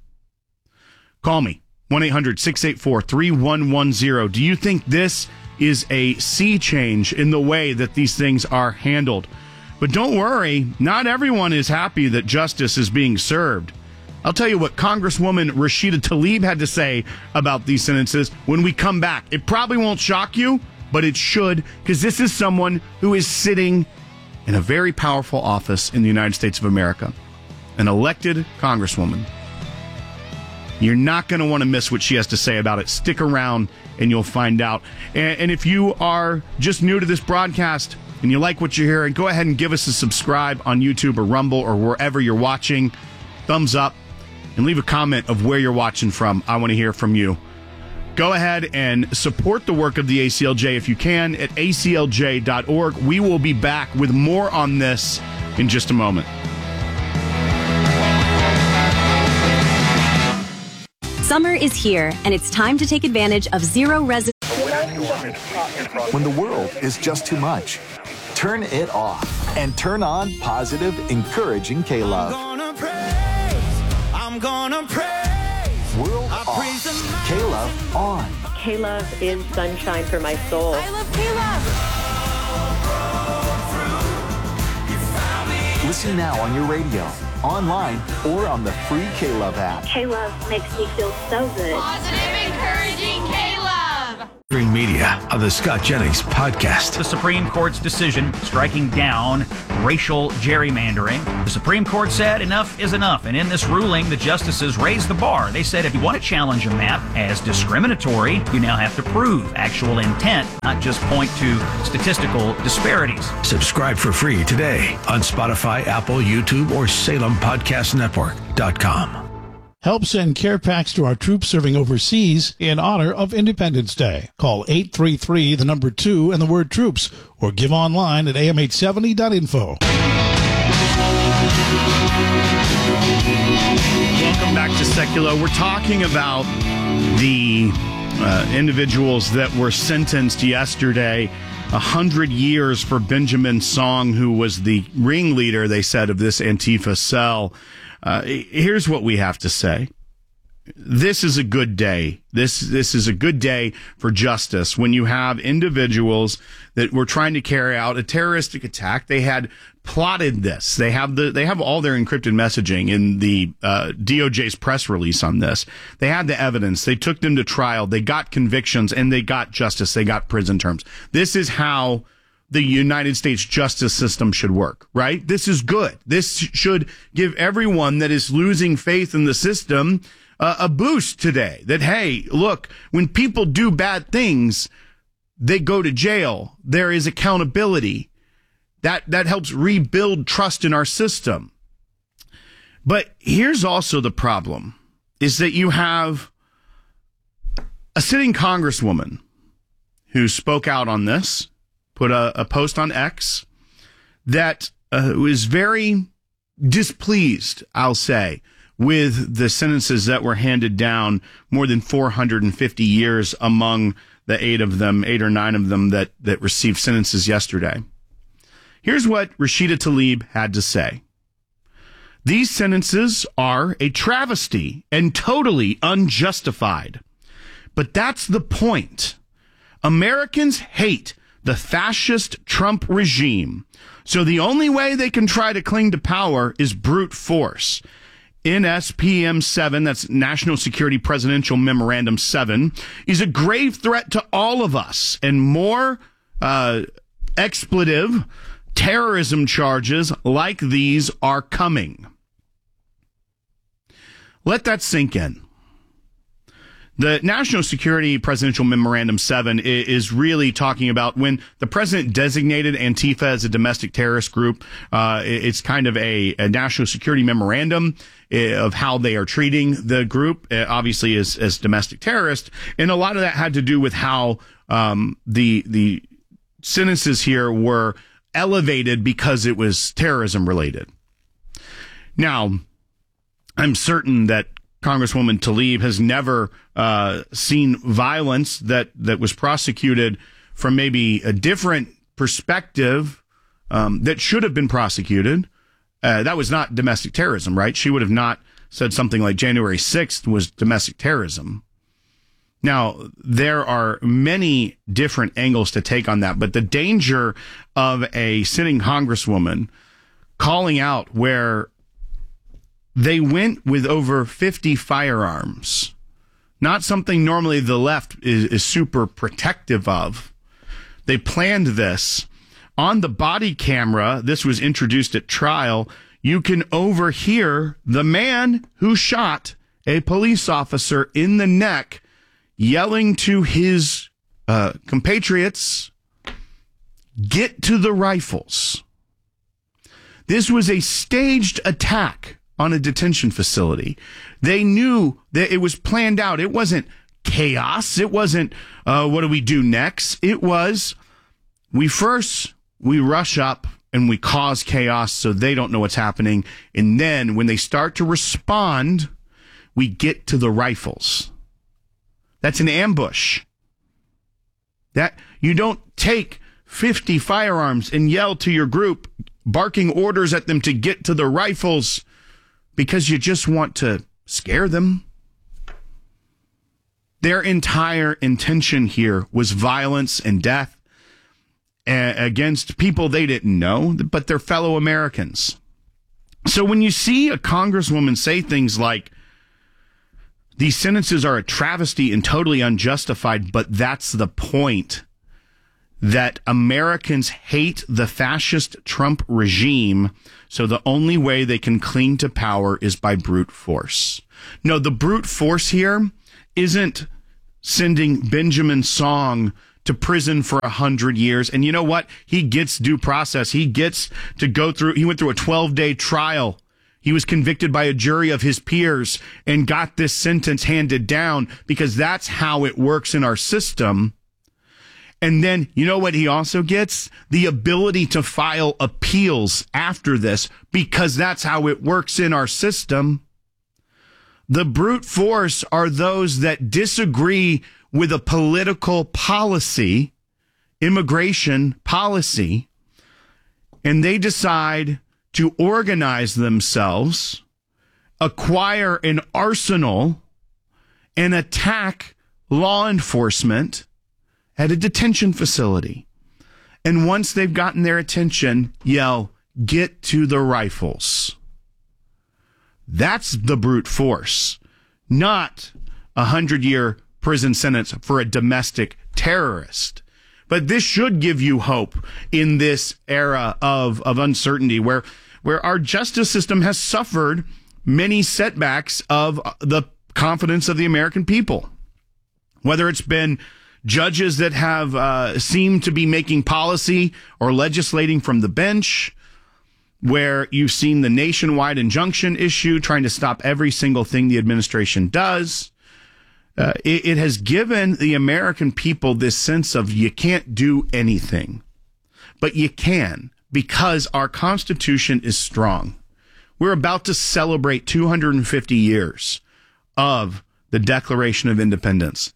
Call me, one eight hundred, six eight four, three one one zero. Do you think this is a sea change in the way that these things are handled? But don't worry, not everyone is happy that justice is being served. I'll tell you what Congresswoman Rashida Tlaib had to say about these sentences when we come back. It probably won't shock you, but it should, because this is someone who is sitting in a very powerful office in the United States of America, an elected Congresswoman. You're not going to want to miss what she has to say about it. Stick around and you'll find out. And, and if you are just new to this broadcast and you like what you're hearing, go ahead and give us a subscribe on YouTube or Rumble or wherever you're watching. Thumbs up and leave a comment of where you're watching from. I want to hear from you. Go ahead and support the work of the A C L J if you can at A C L J dot org. We will be back with more on this in just a moment. Summer is here, and it's time to take advantage of zero residue. When the world is just too much, turn it off and turn on positive, encouraging K-Love. I'm gonna praise. I'm gonna praise. World off. K-Love on. K-Love is sunshine for my soul. I love K-Love. Listen now on your radio, online, or on the free K-Love app. K-Love makes me feel so good. Positive, encouraging K-Love. Media of the Scott Jennings podcast. The Supreme Court's decision striking down racial gerrymandering. The Supreme Court said enough is enough. And in this ruling, the justices raised the bar. They said if you want to challenge a map as discriminatory, you now have to prove actual intent, not just point to statistical disparities. Subscribe for free today on Spotify, Apple, YouTube, or Salem Podcast Network dot com. Help send care packs to our troops serving overseas in honor of Independence Day. Call eight three three, the number two, and the word troops, or give online at A M eight seventy dot info. Welcome back to Secular. We're talking about the uh, individuals that were sentenced yesterday. A hundred years for Benjamin Song, who was the ringleader, they said, of this Antifa cell. Uh, here's what we have to say. This is a good day. This this is a good day for justice when you have individuals that were trying to carry out a terroristic attack. They had plotted this. They have the they have all their encrypted messaging in the uh, D O J's press release on this. They had the evidence. They took them to trial. They got convictions and they got justice. They got prison terms. This is how the United States justice system should work, right? This is good. This should give everyone that is losing faith in the system uh, a boost today. That, hey, look, when people do bad things, they go to jail. There is accountability. That, that helps rebuild trust in our system. But here's also the problem, is that you have a sitting congresswoman who spoke out on this, put a, a post on X that uh, was very displeased, I'll say, with the sentences that were handed down, more than four hundred fifty years among the eight of them, eight or nine of them that, that received sentences yesterday. Here's what Rashida Tlaib had to say. These sentences are a travesty and totally unjustified. But that's the point. Americans hate the fascist Trump regime. So the only way they can try to cling to power is brute force. N S P M seven, that's National Security Presidential Memorandum seven, is a grave threat to all of us. And more uh, expletive terrorism charges like these are coming. Let that sink in. The National Security Presidential Memorandum seven is really talking about when the president designated Antifa as a domestic terrorist group. Uh, it's kind of a, a national security memorandum of how they are treating the group, obviously as, as domestic terrorists. And a lot of that had to do with how um, the the sentences here were elevated because it was terrorism related. Now, I'm certain that Congresswoman Tlaib has never uh, seen violence that, that was prosecuted from maybe a different perspective um, that should have been prosecuted. Uh, that was not domestic terrorism, right? She would have not said something like January sixth was domestic terrorism. Now, there are many different angles to take on that, but the danger of a sitting congresswoman calling out where they went with over fifty firearms, not something normally the left is, is super protective of. They planned this. On the body camera, this was introduced at trial, you can overhear the man who shot a police officer in the neck yelling to his uh, compatriots, "Get to the rifles." This was a staged attack on a detention facility. They knew that it was planned out. It wasn't chaos. It wasn't, uh, what do we do next? It was, we first, we rush up and we cause chaos so they don't know what's happening. And then when they start to respond, we get to the rifles. That's an ambush. That you don't take fifty firearms and yell to your group, barking orders at them to get to the rifles, because you just want to scare them. Their entire intention here was violence and death against people they didn't know, but their fellow Americans. So when you see a congresswoman say things like, these sentences are a travesty and totally unjustified, but that's the point, that Americans hate the fascist Trump regime, so the only way they can cling to power is by brute force. No, the brute force here isn't sending Benjamin Song to prison for a hundred years. And you know what? He gets due process. He gets to go through, he went through a twelve-day trial. He was convicted by a jury of his peers and got this sentence handed down because that's how it works in our system. And then, you know what he also gets? The ability to file appeals after this because that's how it works in our system. The brute force are those that disagree with a political policy, immigration policy, and they decide to organize themselves, acquire an arsenal, and attack law enforcement at a detention facility. And once they've gotten their attention, yell, "Get to the rifles." That's the brute force, not a hundred-year prison sentence for a domestic terrorist. But this should give you hope in this era of, of uncertainty where, where our justice system has suffered many setbacks of the confidence of the American people. Whether it's been judges that have uh, seemed to be making policy or legislating from the bench, where you've seen the nationwide injunction issue trying to stop every single thing the administration does. Uh, it, it has given the American people this sense of you can't do anything, but you can because our Constitution is strong. We're about to celebrate two hundred fifty years of the Declaration of Independence.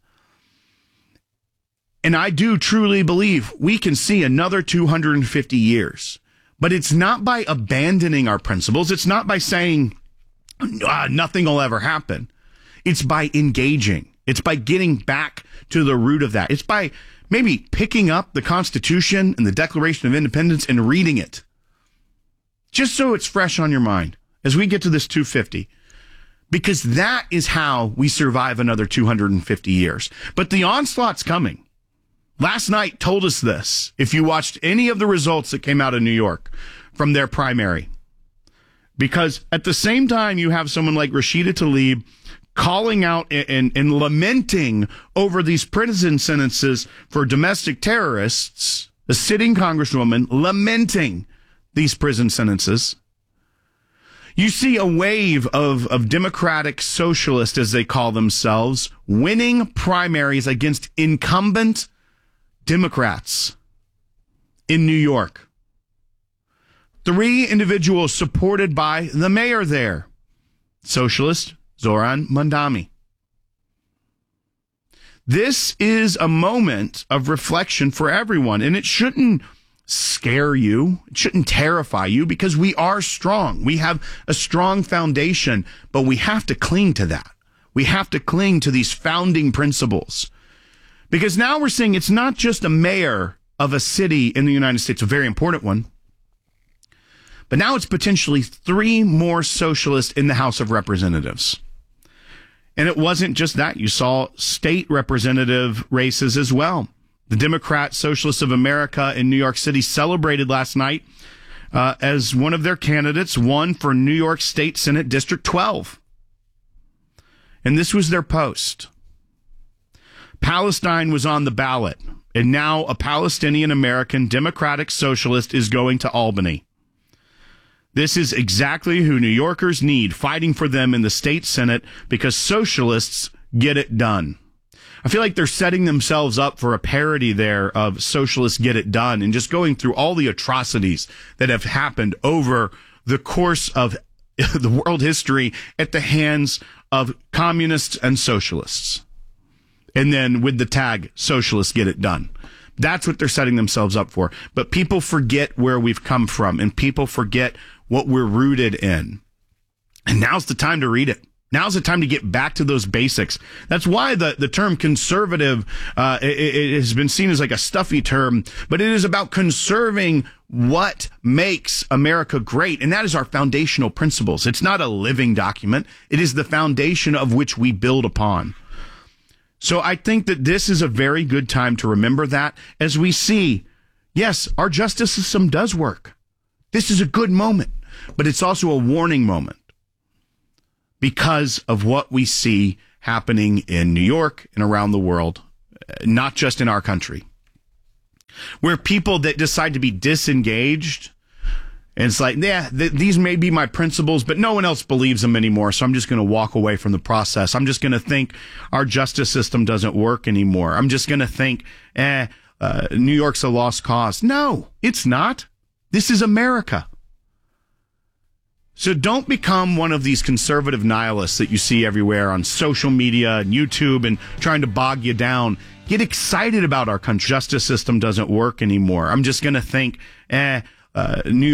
And I do truly believe we can see another two hundred fifty years, but it's not by abandoning our principles. It's not by saying ah, nothing will ever happen. It's by engaging. It's by getting back to the root of that. It's by maybe picking up the Constitution and the Declaration of Independence and reading it, just so it's fresh on your mind as we get to this two fifty, because that is how we survive another two hundred fifty years. But the onslaught's coming. Last night told us this, if you watched any of the results that came out of New York from their primary. Because at the same time, you have someone like Rashida Tlaib calling out and, and, and lamenting over these prison sentences for domestic terrorists, a sitting congresswoman lamenting these prison sentences. You see a wave of, of Democratic socialists, as they call themselves, winning primaries against incumbent Democrats in New York. Three individuals supported by the mayor there, socialist Zoran Mandami. This is a moment of reflection for everyone, and it shouldn't scare you. It shouldn't terrify you because we are strong. We have a strong foundation, but we have to cling to that. We have to cling to these founding principles. Because now we're seeing it's not just a mayor of a city in the United States, a very important one, but now it's potentially three more socialists in the House of Representatives. And it wasn't just that. You saw state representative races as well. The Democrat Socialists of America in New York City celebrated last night uh, as one of their candidates won for New York State Senate District twelve. And this was their post. Palestine was on the ballot, and now a Palestinian American Democratic Socialist is going to Albany. This is exactly who New Yorkers need, fighting for them in the state Senate, because socialists get it done. I feel like they're setting themselves up for a parody there of Socialists Get It Done and just going through all the atrocities that have happened over the course of the world history at the hands of communists and socialists. And then with the tag, Socialists Get It Done. That's what they're setting themselves up for. But people forget where we've come from, and people forget what we're rooted in. And now's the time to read it. Now's the time to get back to those basics. That's why the, the term conservative uh, it, it has been seen as like a stuffy term, but it is about conserving what makes America great, and that is our foundational principles. It's not a living document. It is the foundation of which we build upon. So I think that this is a very good time to remember that as we see, yes, our justice system does work. This is a good moment, but it's also a warning moment because of what we see happening in New York and around the world, not just in our country, where people that decide to be disengaged, and it's like, yeah, th- these may be my principles, but no one else believes them anymore, so I'm just going to walk away from the process. I'm just going to think our justice system doesn't work anymore. I'm just going to think, eh, uh, New York's a lost cause. No, it's not. This is America. So don't become one of these conservative nihilists that you see everywhere on social media and YouTube and trying to bog you down. Get excited about our country. Justice system doesn't work anymore. I'm just going to think, eh, uh, New